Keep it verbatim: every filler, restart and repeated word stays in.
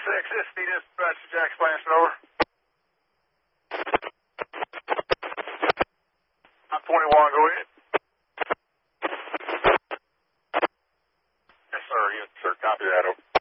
six, this is the dispatch to Jack Splansford, over. I'm twenty-one, go ahead. Yes, sir, yes, sir, copy that, over.